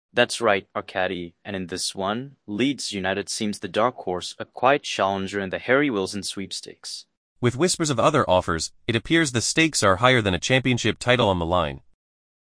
That's right, Arcady, and in this one, Leeds United seems the dark horse, a quiet challenger in the Harry Wilson sweepstakes. With whispers of other offers, it appears the stakes are higher than a championship title on the line.